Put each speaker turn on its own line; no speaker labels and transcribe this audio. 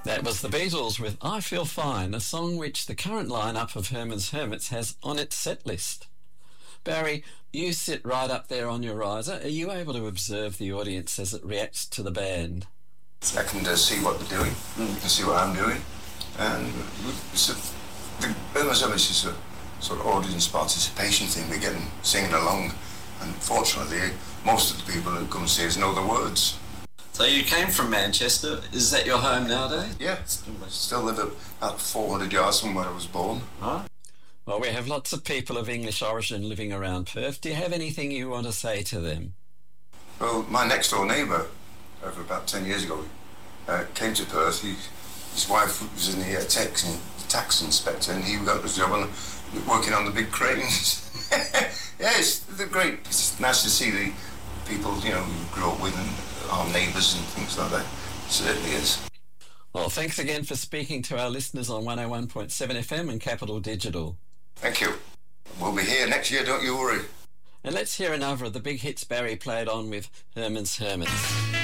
That was the Beatles with I Feel Fine, a song which the current lineup of Herman's Hermits has on its set list. Barry, you sit right up there on your riser. Are you able to observe the audience as it reacts to the band?
I can see what they're doing, and see what I'm doing. And the Herman's Hermits is a sort of audience participation thing. We get them singing along. And fortunately, most of the people who come see us know the words.
So you came from Manchester. Is that your home nowadays?
Yeah, still live about 400 yards from where I was born.
Huh? Well, we have lots of people of English origin living around Perth. Do you have anything you want to say to them?
Well, my next door neighbour, over about 10 years ago, came to Perth. His wife was in the tax inspector, and he got the job on working on the big cranes. Yes, they're great. It's nice to see the people, you know, we grew up with and our neighbours and things like that. It certainly is.
Well, thanks again for speaking to our listeners on 101.7 FM and Capital Digital.
Thank you. We'll be here next year, don't you worry.
And let's hear another of the big hits Barry played on with Herman's Hermits.